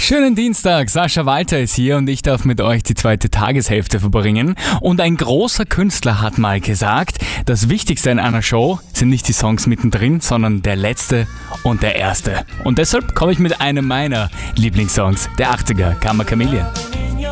Schönen Dienstag, Sascha Walter ist hier und ich darf mit euch die zweite Tageshälfte verbringen. Und ein großer Künstler hat mal gesagt, das Wichtigste in einer Show sind nicht die Songs mittendrin, sondern der letzte und der erste. Und deshalb komme ich mit einem meiner Lieblingssongs der 80er, Karma Chameleon.